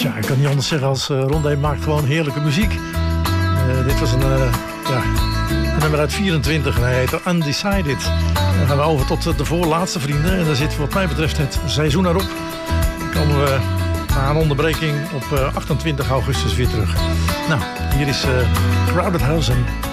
Tja, ik kan niet anders zeggen als Rondé maakt gewoon heerlijke muziek. Dit was een nummer uit 24 en hij heet Undecided. Dan gaan we over tot de voorlaatste vrienden. En daar zit wat mij betreft het seizoen erop. Dan komen we na een onderbreking op 28 augustus weer terug. Nou, hier is Crowded House en